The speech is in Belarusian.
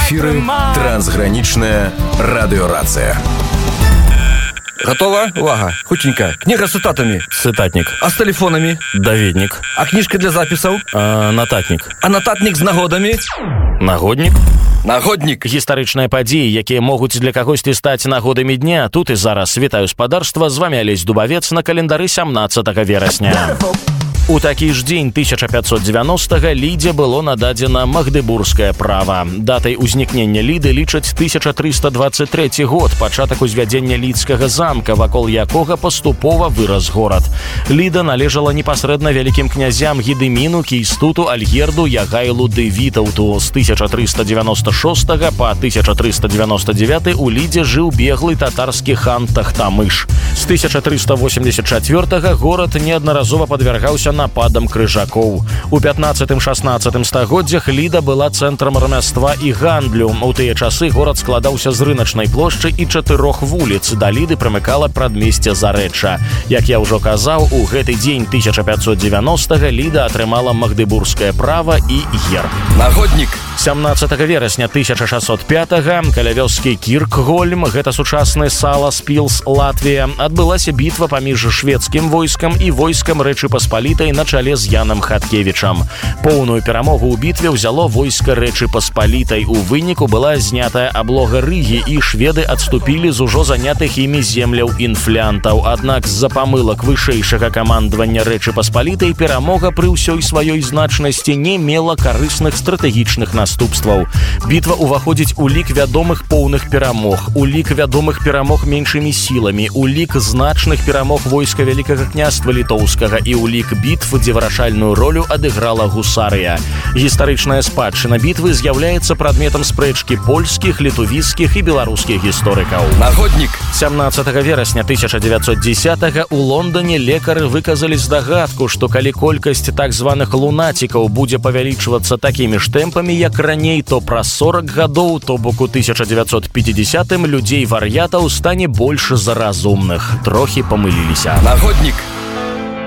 эфіры трансгранічная радыёрацыя. Готова? Увага. Хутенько. Книга с цитатами. Цитатник. А с телефонами? Доведник. А книжка для записаў? Нотатник. А нотатник з нагодамі? Нагодник. Нагодник. Гістарычныя падзеі, якія могуць для кагосьці стаць нагодамі дня. Тут і зараз. Вітаю спадарства. З вами Алесь Дубавец на календары 17 верасня. У такі ж дзень 1590-га Лідзе было нададзена магдыбургскае права. Датай узнікнення Ліды лічаць 1323 год, пачатак узвядзення лідскага замка, вакол якога паступова вырас горад. Ліда належала непасрэдна вялікім князям Гедыміну, Кейстуту, Альгерду, Ягайлу ды Вітаўту. З 1396 па 1399 у Лідзе жыў беглы татарскі хан Тахтамыш. З 1384 горад неаднаразова падвяргаўся нападам крыжакоў. У 15-16 стагоддзях Ліда была цэнтрам рамяства і гандлю. У тыя часы горад складаўся з рыначнай плошчы і 4 вуліц. Да Ліды прымыкала прадмесце Зарэчча. Як я ўжо казаў, у гэты дзень 1590-га Ліда атрымала магдыбургскае права і герб. Нагоднік. 17 верасня 1605-га каля вёскі Кіркгольм, гэта сучасны Саласпілс, Латвія, адбылася бітва паміж шведскім войскам і войскам Рэчы Паспалітай на чале з Янам Хаткевічам. Поўную перамогу ў бітве ўзяло войска Рэчы Паспалітай. У выніку была знятая аблога Рыгі, і шведы адступілі з ужо занятых імі земляў інфлянтаў. Аднак з-за памылак вышэйшага камандавання Рэчы Паспалітай перамога пры ўсёй сваёй значнасці не мела карысных стратэгічных наступстваў. Бітва ўваходзіць у лік вядомых поўных перамог, у лік вядомых перамог меншымі сіламі, у лік значных перамог войска Вялікага княства Літоўскага і у лік бітв, дзе вырашальную ролю адыграла гусарыя. Гістарычная спадчына бітвы з'яўляецца прадметам спрэчкі польскіх, літувіцкіх і беларускіх гісторыкаў. Нагоднік. 17 верасня 1910-га у Лондоне лекары выказалі здагадку, што калі колькасць так званых лунацікаў будзе павялічвацца такімі ж тэмпамі, як раней, то праз 40 гадоў, то бок у 1950-м людзей-вар'ятаў стане больш за разумных. Трохі памыліліся. Нагоднік.